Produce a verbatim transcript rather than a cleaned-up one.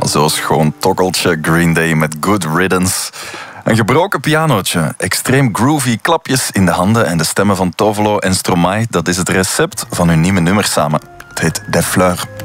Zo'n schoon tokkeltje, Green Day met Good Riddance. Een gebroken pianootje, extreem groovy klapjes in de handen en de stemmen van Tovolo en Stromae. Dat is het recept van hun nieuwe nummer samen. Het heet Des Fleurs.